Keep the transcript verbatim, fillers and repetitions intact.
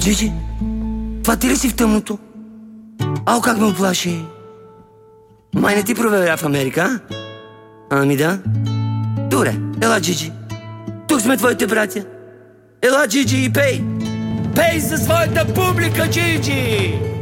Джиджи, това ти ли си в тъмното? Ау, как ме оплаши. Май не ти проверя в Америка, а? Ами да. Добре, ела, Джиджи. Тук сме твоите братя. Ела, Джиджи, и пей. Пей за своята публика, Джиджи!